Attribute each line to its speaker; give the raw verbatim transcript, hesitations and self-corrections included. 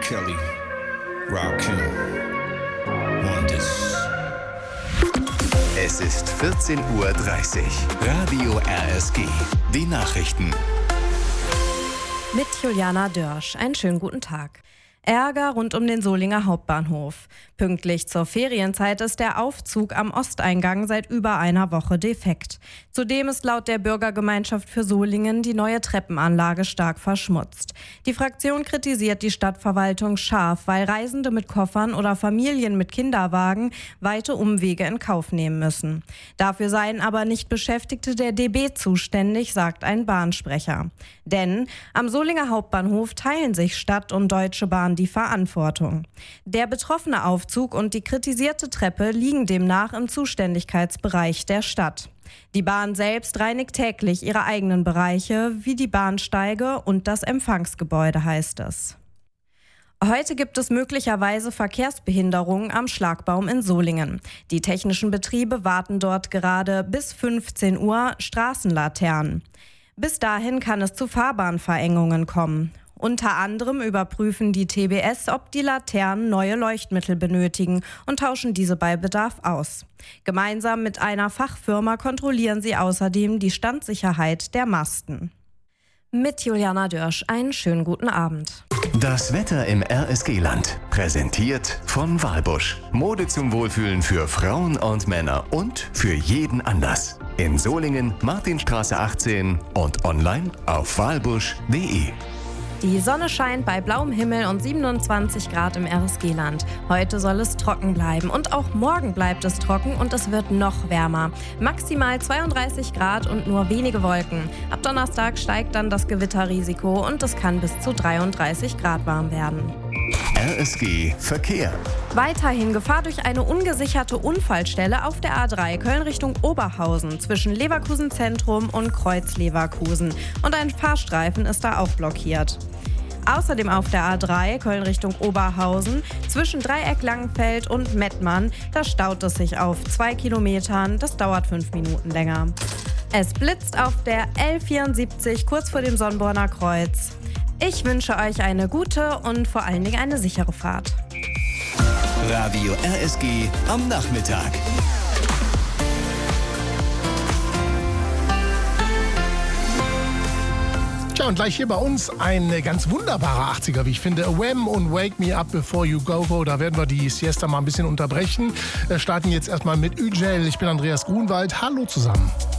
Speaker 1: Kelly, Rakim, Wonders.
Speaker 2: Es ist vierzehn Uhr dreißig. Radio R S G. Die Nachrichten.
Speaker 3: Mit Juliana Dörsch. Einen schönen guten Tag. Ärger rund um den Solinger Hauptbahnhof. Pünktlich zur Ferienzeit ist der Aufzug am Osteingang seit über einer Woche defekt. Zudem ist laut der Bürgergemeinschaft für Solingen die neue Treppenanlage stark verschmutzt. Die Fraktion kritisiert die Stadtverwaltung scharf, weil Reisende mit Koffern oder Familien mit Kinderwagen weite Umwege in Kauf nehmen müssen. Dafür seien aber nicht Beschäftigte der D B zuständig, sagt ein Bahnsprecher. Denn am Solinger Hauptbahnhof teilen sich Stadt und Deutsche Bahn die Verantwortung. Der betroffene Aufzug und die kritisierte Treppe liegen demnach im Zuständigkeitsbereich der Stadt. Die Bahn selbst reinigt täglich ihre eigenen Bereiche, wie die Bahnsteige und das Empfangsgebäude, heißt es. Heute gibt es möglicherweise Verkehrsbehinderungen am Schlagbaum in Solingen. Die technischen Betriebe warten dort gerade bis fünfzehn Uhr Straßenlaternen. Bis dahin kann es zu Fahrbahnverengungen kommen. Unter anderem überprüfen die T B S, ob die Laternen neue Leuchtmittel benötigen und tauschen diese bei Bedarf aus. Gemeinsam mit einer Fachfirma kontrollieren sie außerdem die Standsicherheit der Masten. Mit Juliana Dörsch einen schönen guten Abend.
Speaker 2: Das Wetter im R S G-Land. Präsentiert von Walbusch. Mode zum Wohlfühlen für Frauen und Männer und für jeden Anlass. In Solingen, Martinstraße achtzehn und online auf walbusch punkt de.
Speaker 3: Die Sonne scheint bei blauem Himmel und siebenundzwanzig Grad im R S G-Land. Heute soll es trocken bleiben und auch morgen bleibt es trocken und es wird noch wärmer. Maximal zweiunddreißig Grad und nur wenige Wolken. Ab Donnerstag steigt dann das Gewitterrisiko und es kann bis zu dreiunddreißig Grad warm werden.
Speaker 2: R S G Verkehr.
Speaker 3: Weiterhin Gefahr durch eine ungesicherte Unfallstelle auf der A drei Köln Richtung Oberhausen zwischen Leverkusen Zentrum und Kreuz Leverkusen. Und ein Fahrstreifen ist da auch blockiert. Außerdem auf der A drei Köln Richtung Oberhausen zwischen Dreieck Langenfeld und Mettmann. Da staut es sich auf zwei Kilometern. Das dauert fünf Minuten länger. Es blitzt auf der L vierundsiebzig kurz vor dem Sonnborner Kreuz. Ich wünsche euch eine gute und vor allen Dingen eine sichere Fahrt.
Speaker 2: Radio R S G am Nachmittag.
Speaker 4: Tja, und gleich hier bei uns ein ganz wunderbarer achtziger, wie ich finde. Wham! Und Wake Me Up Before You Go Go. Da werden wir die Siesta mal ein bisschen unterbrechen. Wir starten jetzt erstmal mit Ügel. Ich bin Andreas Grunwald. Hallo zusammen.